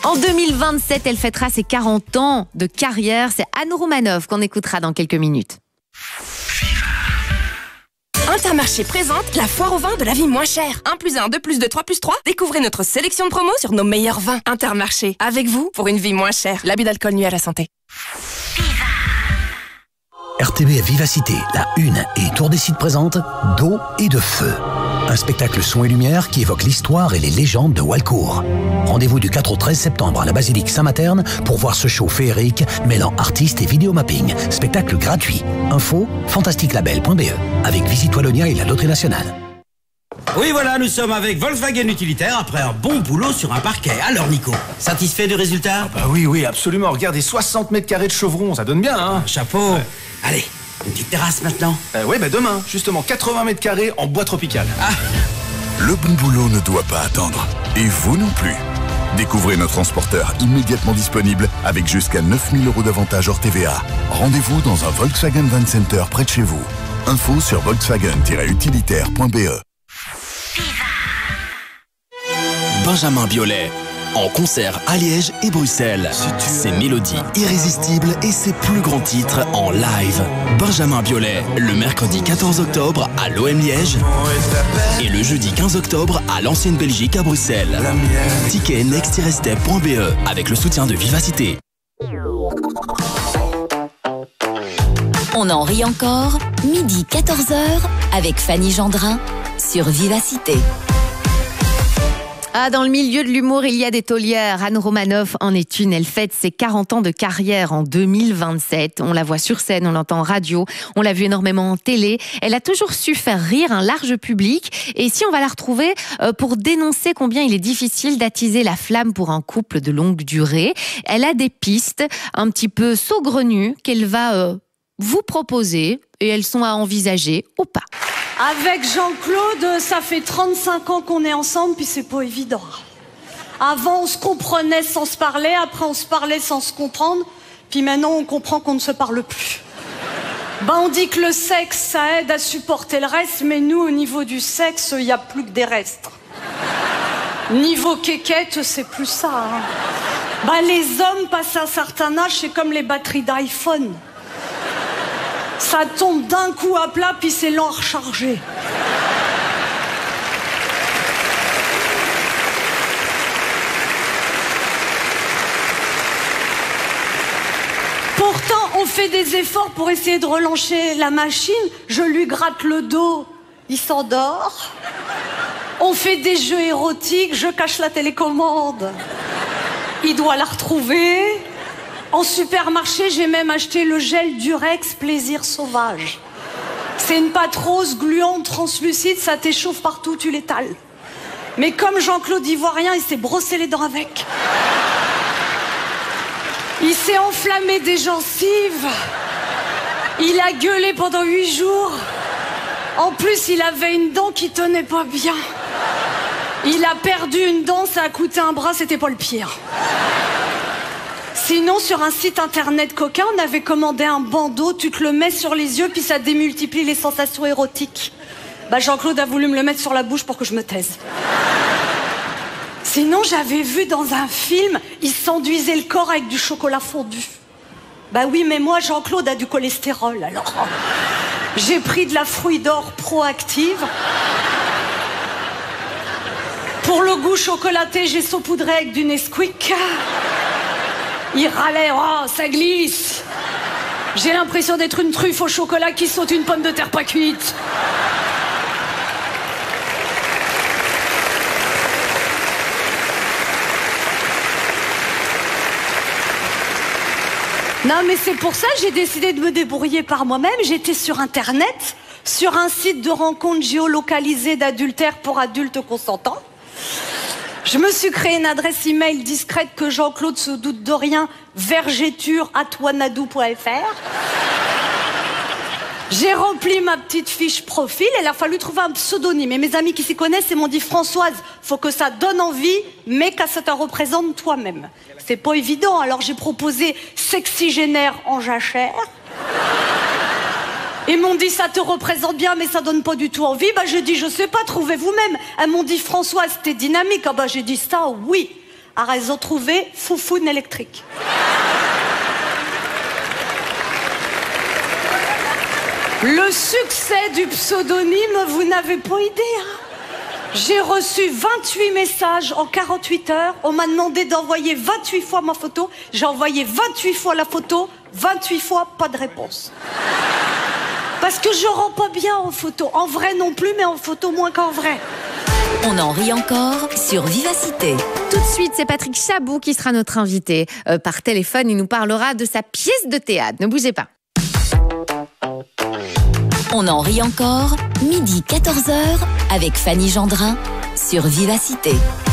En 2027, elle fêtera ses 40 ans de carrière. C'est Anne Roumanoff qu'on écoutera dans quelques minutes. Intermarché présente la foire au vin de la vie moins chère. 1 + 1, 2 + 2, 3 + 3. Découvrez notre sélection de promos sur nos meilleurs vins. Intermarché, avec vous pour une vie moins chère. L'abus d'alcool nuit à la santé. RTBF Vivacité, la Une et Tour des Sites présente d'eau et de feu. Un spectacle son et lumière qui évoque l'histoire et les légendes de Walcourt. Rendez-vous du 4 au 13 septembre à la basilique Saint-Materne pour voir ce show féerique mêlant artistes et vidéomapping. Spectacle gratuit. Info fantastiquelabel.be avec Visite Wallonia et la Loterie Nationale. Oui, voilà, nous sommes avec Volkswagen Utilitaire après un bon boulot sur un parquet. Alors, Nico, satisfait du résultat? Oui, absolument. Regardez, 60 mètres carrés de chevron, ça donne bien, hein? Chapeau. Ouais. Allez, une petite terrasse maintenant. Demain, justement, 80 mètres carrés en bois tropical. Ah. Le bon boulot ne doit pas attendre. Et vous non plus. Découvrez nos transporteurs immédiatement disponibles avec jusqu'à 9 000 € d'avantages hors TVA. Rendez-vous dans un Volkswagen Van Center près de chez vous. Info sur volkswagen-utilitaire.be. Benjamin Biolay, en concert à Liège et Bruxelles. Ses mélodies irrésistibles et ses plus grands titres en live. Benjamin Biolay, le mercredi 14 octobre à l'OM Liège et le jeudi 15 octobre à l'Ancienne Belgique à Bruxelles. Ticket next-step.be avec le soutien de Vivacité. On en rit encore, midi 14h avec Fanny Gendrin sur Vivacité. Ah, dans le milieu de l'humour, il y a des taulières. Anne Roumanoff en est une. Elle fête ses 40 ans de carrière en 2027. On la voit sur scène, on l'entend en radio, on l'a vue énormément en télé. Elle a toujours su faire rire un large public. Et ici, on va la retrouver pour dénoncer combien il est difficile d'attiser la flamme pour un couple de longue durée. Elle a des pistes un petit peu saugrenues qu'elle va vous proposer et elles sont à envisager ou pas. Avec Jean-Claude, ça fait 35 ans qu'on est ensemble, puis c'est pas évident. Avant, on se comprenait sans se parler, après on se parlait sans se comprendre, puis maintenant on comprend qu'on ne se parle plus. On dit que le sexe, ça aide à supporter le reste, mais nous, au niveau du sexe, il n'y a plus que des restes. Niveau quéquette, c'est plus ça. Les hommes, passé un certain âge, c'est comme les batteries d'iPhone. Ça tombe d'un coup à plat, puis c'est lent à recharger. Pourtant, on fait des efforts pour essayer de relancer la machine. Je lui gratte le dos, il s'endort. On fait des jeux érotiques, je cache la télécommande. Il doit la retrouver. En supermarché, j'ai même acheté le gel Durex Plaisir Sauvage. C'est une pâte rose, gluante, translucide, ça t'échauffe partout, tu l'étales. Mais comme Jean-Claude Ivoirien, il s'est brossé les dents avec. Il s'est enflammé des gencives. Il a gueulé pendant 8 jours. En plus, il avait une dent qui tenait pas bien. Il a perdu une dent, ça a coûté un bras, c'était pas le pire. Sinon, sur un site internet coquin, on avait commandé un bandeau, tu te le mets sur les yeux, puis ça démultiplie les sensations érotiques. Jean-Claude a voulu me le mettre sur la bouche pour que je me taise. Sinon, j'avais vu dans un film, il s'enduisait le corps avec du chocolat fondu. Oui, mais moi, Jean-Claude a du cholestérol, alors. J'ai pris de la fruit d'or proactive. Pour le goût chocolaté, j'ai saupoudré avec du Nesquik. Il râlait, oh, ça glisse. J'ai l'impression d'être une truffe au chocolat qui saute une pomme de terre pas cuite. Non, mais c'est pour ça que j'ai décidé de me débrouiller par moi-même. J'étais sur Internet, sur un site de rencontre géolocalisé d'adultère pour adultes consentants. Je me suis créé une adresse email discrète que Jean-Claude se doute de rien, vergeture@wanadoo.fr. J'ai rempli ma petite fiche profil, il a fallu trouver un pseudonyme. Et mes amis qui s'y connaissent, ils m'ont dit, Françoise, faut que ça donne envie, mais que ça te représente toi-même. C'est pas évident, alors j'ai proposé sexygénaire en jachère. Ils m'ont dit, ça te représente bien, mais ça donne pas du tout envie. J'ai dit, je sais pas, trouvez vous-même. Elles m'ont dit, Françoise, t'es dynamique. J'ai dit, ça, oui. a raison trouvé Foufoune électrique. Le succès du pseudonyme, vous n'avez pas idée, hein? J'ai reçu 28 messages en 48 heures. On m'a demandé d'envoyer 28 fois ma photo. J'ai envoyé 28 fois la photo, 28 fois pas de réponse. Parce que je rends pas bien en photo. En vrai non plus, mais en photo moins qu'en vrai. On en rit encore sur Vivacité. Tout de suite, c'est Patrick Chabou qui sera notre invité. Par téléphone, il nous parlera de sa pièce de théâtre. Ne bougez pas. On en rit encore, midi 14h avec Fanny Gendrin sur Vivacité.